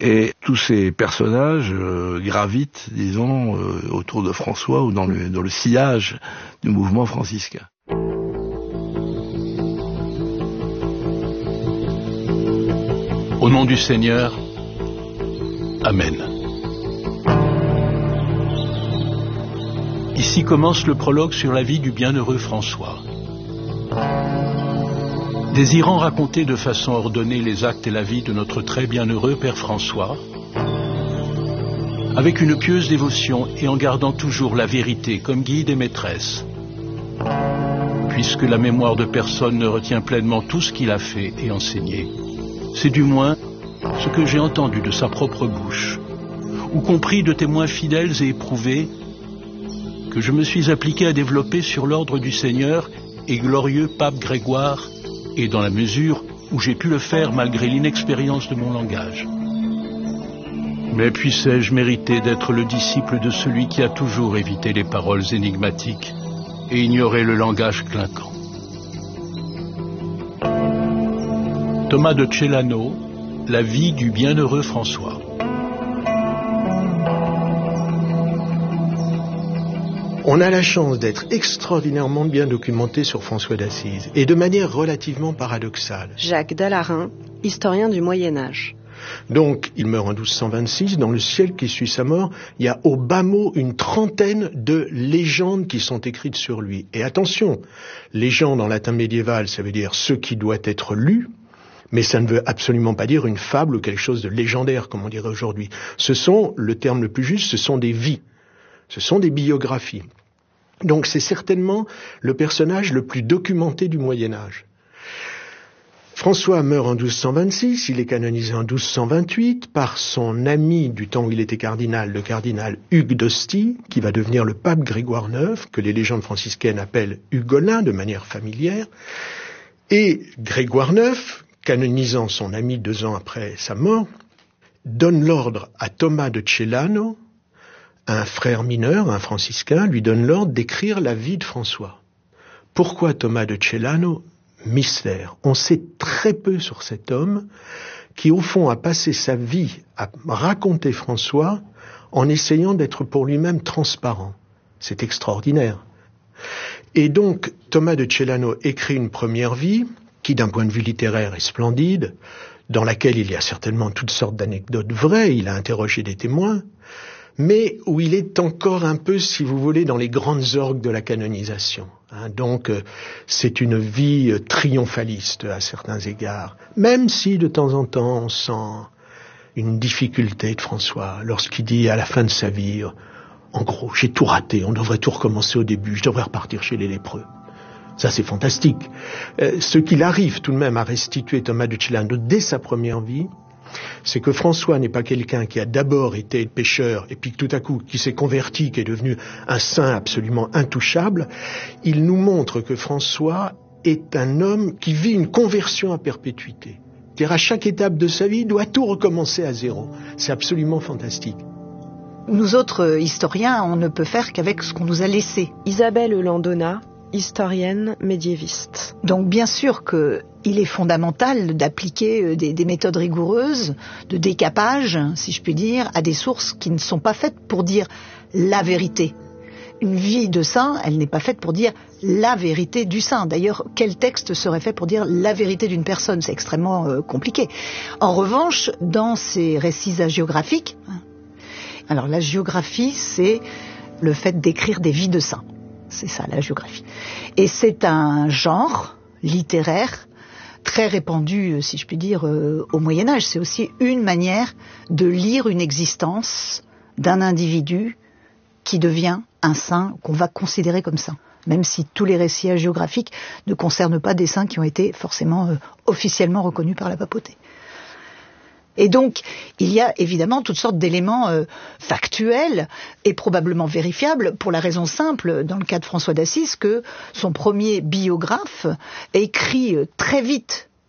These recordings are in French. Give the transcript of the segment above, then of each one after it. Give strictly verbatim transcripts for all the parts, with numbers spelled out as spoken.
Et tous ces personnages euh, gravitent, disons, euh, autour de François ou dans le, dans le sillage du mouvement franciscain. Au nom du Seigneur, Amen. Ici commence le prologue sur la vie du bienheureux François. Désirant raconter de façon ordonnée les actes et la vie de notre très bienheureux Père François, avec une pieuse dévotion et en gardant toujours la vérité comme guide et maîtresse, puisque la mémoire de personne ne retient pleinement tout ce qu'il a fait et enseigné, c'est du moins ce que j'ai entendu de sa propre bouche, ou compris de témoins fidèles et éprouvés, que je me suis appliqué à développer sur l'ordre du Seigneur et glorieux Pape Grégoire, et dans la mesure où j'ai pu le faire malgré l'inexpérience de mon langage. Mais puissais-je mériter d'être le disciple de celui qui a toujours évité les paroles énigmatiques et ignoré le langage clinquant. Thomas de Celano, La vie du bienheureux François. On a la chance d'être extraordinairement bien documenté sur François d'Assise, et de manière relativement paradoxale. Jacques Dallarin, historien du Moyen-Âge. Donc, il meurt en douze cent vingt-six. Dans le siècle qui suit sa mort, il y a au bas mot une trentaine de légendes qui sont écrites sur lui. Et attention, légende en latin médiéval, ça veut dire ce qui doit être lu, mais ça ne veut absolument pas dire une fable ou quelque chose de légendaire, comme on dirait aujourd'hui. Ce sont, le terme le plus juste, ce sont des vies. Ce sont des biographies. Donc c'est certainement le personnage le plus documenté du Moyen-Âge. François meurt en douze cent vingt-six, il est canonisé en douze cent vingt-huit par son ami du temps où il était cardinal, le cardinal Hugues d'Ostie, qui va devenir le pape Grégoire neuf, que les légendes franciscaines appellent Hugolin de manière familière. Et Grégoire neuf, canonisant son ami deux ans après sa mort, donne l'ordre à Thomas de Celano, un frère mineur, un franciscain, lui donne l'ordre d'écrire la vie de François. Pourquoi Thomas de Celano ? Mystère. On sait très peu sur cet homme qui, au fond, a passé sa vie à raconter François en essayant d'être pour lui-même transparent. C'est extraordinaire. Et donc, Thomas de Celano écrit une première vie qui, d'un point de vue littéraire, est splendide, dans laquelle il y a certainement toutes sortes d'anecdotes vraies, il a interrogé des témoins, mais où il est encore un peu, si vous voulez, dans les grandes orgues de la canonisation. Hein, donc, euh, c'est une vie euh, triomphaliste à certains égards, même si de temps en temps on sent une difficulté de François lorsqu'il dit à la fin de sa vie, euh, en gros, j'ai tout raté, on devrait tout recommencer au début, je devrais repartir chez les lépreux. Ça, c'est fantastique. Euh, ce qu'il arrive tout de même à restituer Thomas de Celano dès sa première vie, c'est que François n'est pas quelqu'un qui a d'abord été pécheur et puis tout à coup qui s'est converti, qui est devenu un saint absolument intouchable. Il nous montre que François est un homme qui vit une conversion à perpétuité. C'est-à-dire à chaque étape de sa vie, il doit tout recommencer à zéro. C'est absolument fantastique. Nous autres historiens, on ne peut faire qu'avec ce qu'on nous a laissé. Isabelle Landona, historienne médiéviste. Donc bien sûr qu'il est fondamental d'appliquer des, des méthodes rigoureuses, de décapage, si je puis dire, à des sources qui ne sont pas faites pour dire la vérité. Une vie de saint, elle n'est pas faite pour dire la vérité du saint. D'ailleurs, quel texte serait fait pour dire la vérité d'une personne ? C'est extrêmement euh, compliqué. En revanche, dans ces récits hagiographiques, alors la géographie, c'est le fait d'écrire des vies de saints. C'est ça, la géographie. Et c'est un genre littéraire très répandu, si je puis dire, euh, au Moyen-Âge. C'est aussi une manière de lire une existence d'un individu qui devient un saint, qu'on va considérer comme saint. Même si tous les récits hagiographiques ne concernent pas des saints qui ont été forcément euh, officiellement reconnus par la papauté. Et donc, il y a évidemment toutes sortes d'éléments euh, factuels et probablement vérifiables pour la raison simple, dans le cas de François d'Assise, que son premier biographe écrit euh, très vite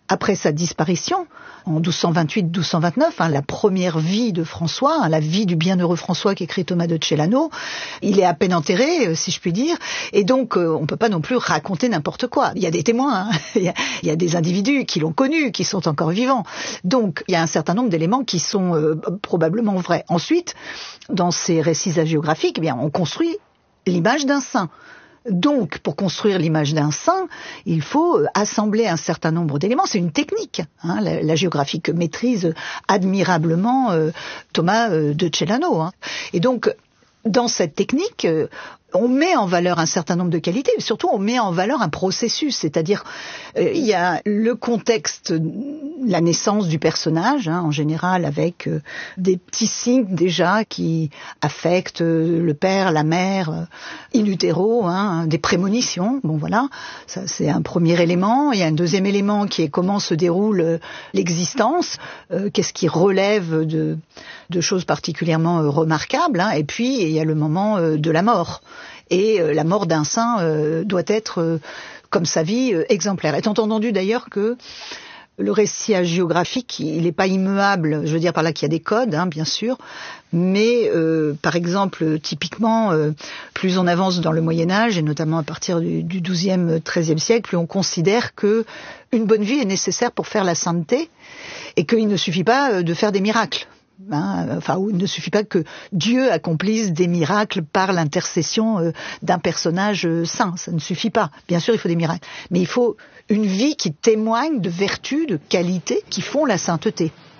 après sa disparition, en douze cent vingt-huit douze cent vingt-neuf, hein, la première vie de François, hein, la vie du bienheureux François qu'écrit Thomas de Celano, il est à peine enterré, euh, si je puis dire, et donc euh, on ne peut pas non plus raconter n'importe quoi. Il y a des témoins, hein, il, y a, il y a des individus qui l'ont connu, qui sont encore vivants. Donc il y a un certain nombre d'éléments qui sont euh, probablement vrais. Ensuite, dans ces récits hagiographiques, eh bien, on construit l'image d'un saint. Donc, pour construire l'image d'un saint, il faut assembler un certain nombre d'éléments. C'est une technique, hein, la, la géographie que maîtrise admirablement euh, Thomas euh, de Celano. Hein. Et donc, dans cette technique, euh, on met en valeur un certain nombre de qualités, mais surtout on met en valeur un processus, c'est-à-dire euh, il y a le contexte, la naissance du personnage, hein, en général avec euh, des petits signes déjà qui affectent euh, le père, la mère, euh, in utero, hein, des prémonitions. Bon voilà, ça c'est un premier élément. Il y a un deuxième élément qui est comment se déroule euh, l'existence, euh, qu'est-ce qui relève de, de choses particulièrement euh, remarquables, hein, et puis il y a le moment euh, de la mort. Et euh, la mort d'un saint euh, doit être, euh, comme sa vie, euh, exemplaire. Étant entendu d'ailleurs que le récit hagiographique, il n'est pas immuable, je veux dire par là qu'il y a des codes, hein, bien sûr, mais euh, par exemple, typiquement, euh, plus on avance dans le Moyen-Âge, et notamment à partir du, du douzième, treizième siècle, plus on considère que une bonne vie est nécessaire pour faire la sainteté, et qu'il ne suffit pas de faire des miracles. Hein, enfin, il ne suffit pas que Dieu accomplisse des miracles par l'intercession euh, d'un personnage euh, saint, ça ne suffit pas. Bien sûr, il faut des miracles, mais il faut une vie qui témoigne de vertus, de qualités qui font la sainteté.